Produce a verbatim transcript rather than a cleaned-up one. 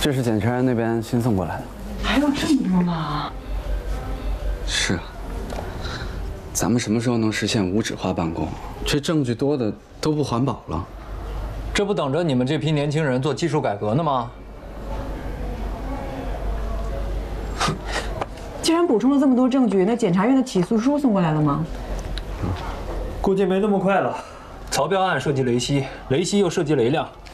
这是检察院那边新送过来的。 还有这么多呢？ 是啊，咱们什么时候能实现无纸化办公？这证据多的都不环保了。 这不等着你们这批年轻人做技术改革呢吗？ 既然补充了这么多证据，那检察院的起诉书送过来了吗？ 估计没那么快了。曹彪案涉及雷西，雷西又涉及雷亮，